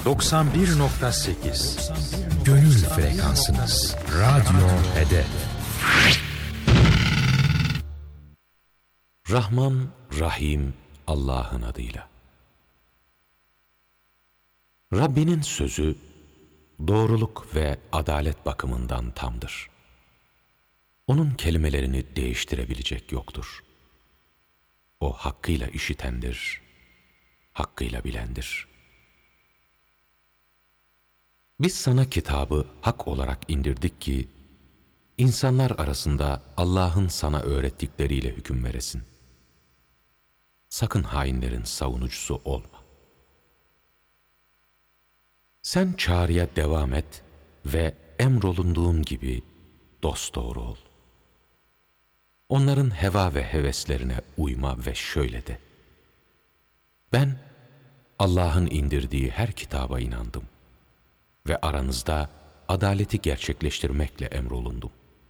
91.8 Gönül frekansınız. Radyo Hedef. Rahman, Rahim Allah'ın adıyla. Rabbinin sözü doğruluk ve adalet bakımından tamdır. Onun kelimelerini değiştirebilecek yoktur. O hakkıyla işitendir, hakkıyla bilendir. Biz sana kitabı hak olarak indirdik ki, insanlar arasında Allah'ın sana öğrettikleriyle hüküm veresin. Sakın hainlerin savunucusu olma. Sen çağrıya devam et ve emrolunduğun gibi dosdoğru ol. Onların heva ve heveslerine uyma ve şöyle de: ben Allah'ın indirdiği her kitaba inandım ve aranızda adaleti gerçekleştirmekle emrolundum.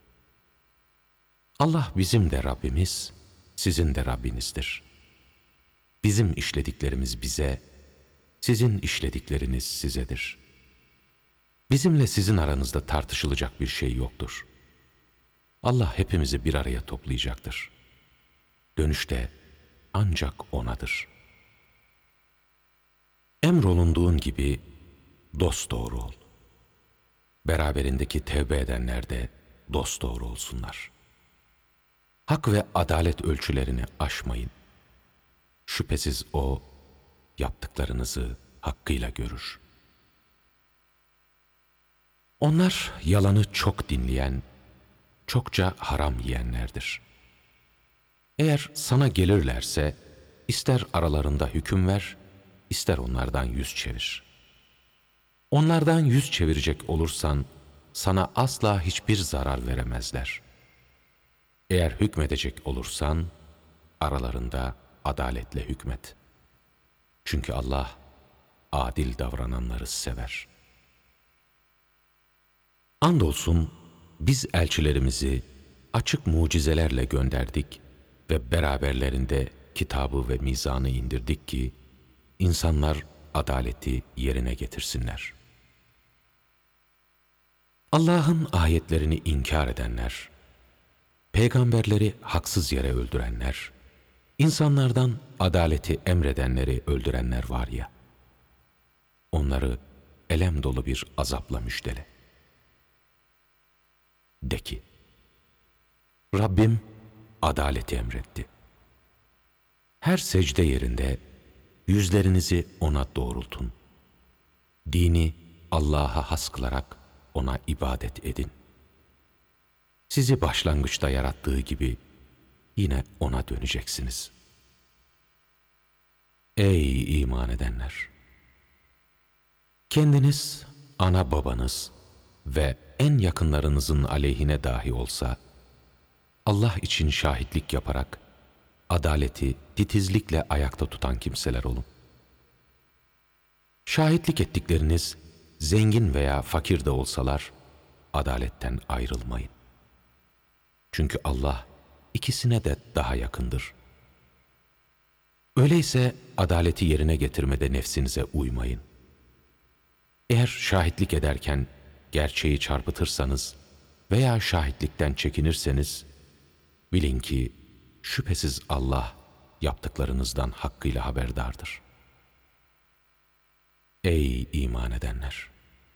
Allah bizim de Rabbimiz, sizin de Rabbinizdir. Bizim işlediklerimiz bize, sizin işledikleriniz sizedir. Bizimle sizin aranızda tartışılacak bir şey yoktur. Allah hepimizi bir araya toplayacaktır. Dönüşte ancak O'nadır. Emrolunduğun gibi dosdoğru ol. Beraberindeki tevbe edenler de dosdoğru olsunlar. Hak ve adalet ölçülerini aşmayın. Şüphesiz O, yaptıklarınızı hakkıyla görür. Onlar yalanı çok dinleyen, çokça haram yiyenlerdir. Eğer sana gelirlerse, ister aralarında hüküm ver, ister onlardan yüz çevir. Onlardan yüz çevirecek olursan, sana asla hiçbir zarar veremezler. Eğer hükmedecek olursan, aralarında adaletle hükmet. Çünkü Allah, adil davrananları sever. Andolsun, biz elçilerimizi açık mucizelerle gönderdik ve beraberlerinde kitabı ve mizanı indirdik ki, insanlar adaleti yerine getirsinler. Allah'ın ayetlerini inkar edenler, peygamberleri haksız yere öldürenler, insanlardan adaleti emredenleri öldürenler var ya, onları elem dolu bir azapla müjdele. De ki, Rabbim adaleti emretti. Her secde yerinde yüzlerinizi O'na doğrultun. Dini Allah'a has kılarak O'na ibadet edin. Sizi başlangıçta yarattığı gibi yine O'na döneceksiniz. Ey iman edenler! Kendiniz, ana babanız ve en yakınlarınızın aleyhine dahi olsa, Allah için şahitlik yaparak adaleti titizlikle ayakta tutan kimseler olun. Şahitlik ettikleriniz zengin veya fakir de olsalar adaletten ayrılmayın. Çünkü Allah ikisine de daha yakındır. Öyleyse adaleti yerine getirmede nefsinize uymayın. Eğer şahitlik ederken gerçeği çarpıtırsanız veya şahitlikten çekinirseniz, bilin ki şüphesiz Allah yaptıklarınızdan hakkıyla haberdardır. Ey iman edenler!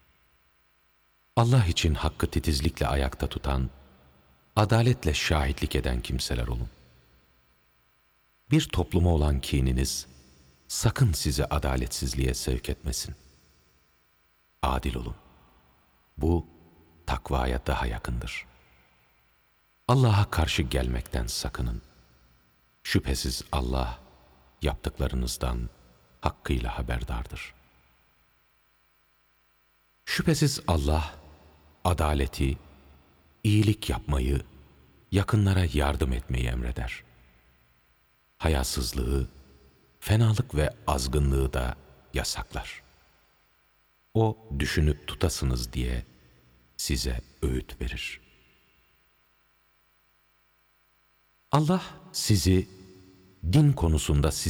Allah için hakkı titizlikle ayakta tutan, adaletle şahitlik eden kimseler olun. Bir topluma olan kininiz sakın sizi adaletsizliğe sevk etmesin. Adil olun. Bu takvaya daha yakındır. Allah'a karşı gelmekten sakının. Şüphesiz Allah yaptıklarınızdan hakkıyla haberdardır. Şüphesiz Allah adaleti, iyilik yapmayı, yakınlara yardım etmeyi emreder. Hayasızlığı, fenalık ve azgınlığı da yasaklar. O düşünüp tutasınız diye size öğüt verir. Allah sizi din konusunda